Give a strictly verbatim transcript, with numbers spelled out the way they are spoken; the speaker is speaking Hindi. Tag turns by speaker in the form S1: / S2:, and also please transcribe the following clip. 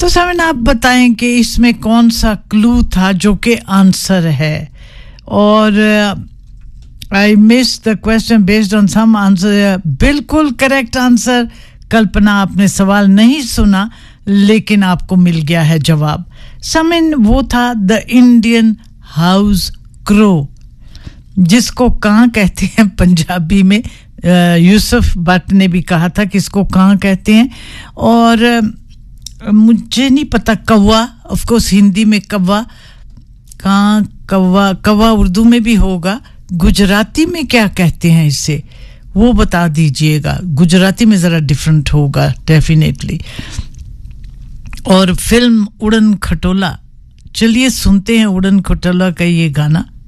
S1: सामने आप बताएं कि इसमें कौन सा क्लू था जो कि आंसर है. और I miss the question based on some answer. बिल्कुल करेक्ट आंसर. कल्पना, आपने सवाल नहीं सुना लेकिन आपको मिल गया है जवाब. समिन, वो था द इंडियन हाउस क्रो, जिसको कहाँ कहते हैं पंजाबी में. यूसुफ भट्ट ने भी कहा था कि इसको कहाँ कहते हैं. और मुझे नहीं पता. कौवा, ऑफ कोर्स हिंदी में कौवा. कहाँ कौवा? कौवा उर्दू में भी होगा. गुजराती में क्या कहते हैं इसे, वो बता दीजिएगा. गुजराती में ज़रा डिफरेंट होगा डेफिनेटली. और फिल्म उड़न खटोला. चलिए सुनते हैं उड़न खटोला का ये गाना.